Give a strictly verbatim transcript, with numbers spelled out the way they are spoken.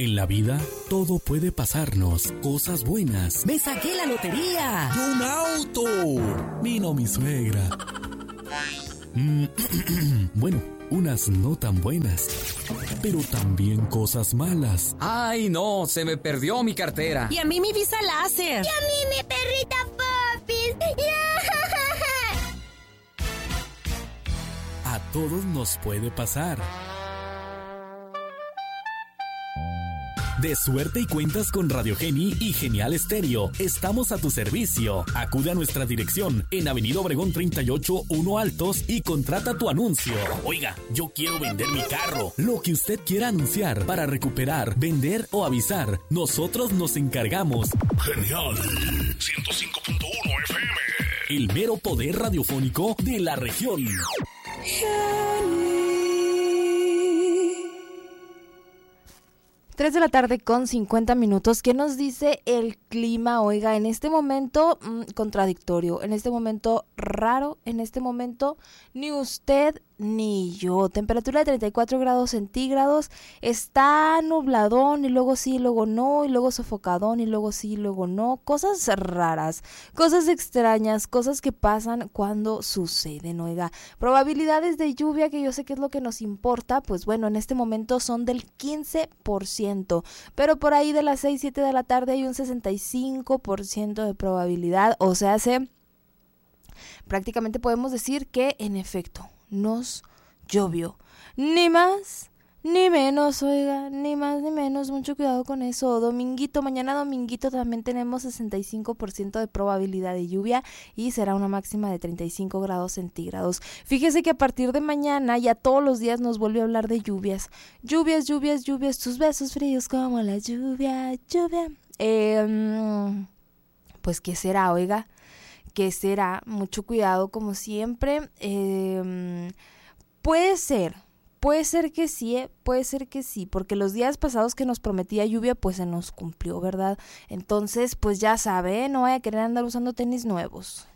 En la vida, todo puede pasarnos, cosas buenas. ¡Me saqué la lotería! ¡Un auto! Vino mi suegra. Mm, bueno, unas no tan buenas, pero también cosas malas. ¡Ay, no! Se me perdió mi cartera. Y a mí mi visa láser. Y a mí mi perrita Popis. A todos nos puede pasar. De suerte y cuentas con Radio Geni y Genial Estéreo. Estamos a tu servicio. Acude a nuestra dirección en Avenida Obregón treinta y ocho, uno Altos y contrata tu anuncio. Oiga, yo quiero vender mi carro. Lo que usted quiera anunciar para recuperar, vender o avisar, nosotros nos encargamos. Genial ciento cinco punto uno F M. El mero poder radiofónico de la región. tres de la tarde con cincuenta minutos. ¿Qué nos dice el clima? Oiga, en este momento mmm, contradictorio, en este momento raro, en este momento ni usted ni yo. Temperatura de treinta y cuatro grados centígrados. Está nubladón y luego sí, luego no, y luego sofocadón y luego sí, luego no. Cosas raras, cosas extrañas, cosas que pasan cuando suceden. Oiga, probabilidades de lluvia, que yo sé que es lo que nos importa, pues bueno, en este momento son del quince por ciento, pero por ahí de las seis, siete de la tarde hay un sesenta y cinco por ciento de probabilidad, o sea, se prácticamente podemos decir que en efecto nos llovió. Ni más ni menos, oiga, ni más ni menos, mucho cuidado con eso. Dominguito, mañana dominguito también tenemos sesenta y cinco por ciento de probabilidad de lluvia y será una máxima de treinta y cinco grados centígrados. Fíjese que a partir de mañana ya todos los días nos vuelve a hablar de lluvias. Lluvias, lluvias, lluvias, tus besos fríos como la lluvia, lluvia. Eh, pues, ¿qué será, oiga? ¿Qué será? Mucho cuidado como siempre. Eh, puede ser, puede ser que sí, ¿eh? puede ser que sí, porque los días pasados que nos prometía lluvia, pues se nos cumplió, ¿verdad? Entonces, pues ya sabe, ¿eh? No vaya a querer andar usando tenis nuevos.